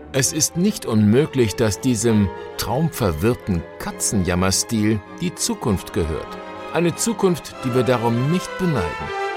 Es ist nicht unmöglich, dass diesem traumverwirrten Katzenjammerstil die Zukunft gehört. Eine Zukunft, die wir darum nicht beneiden.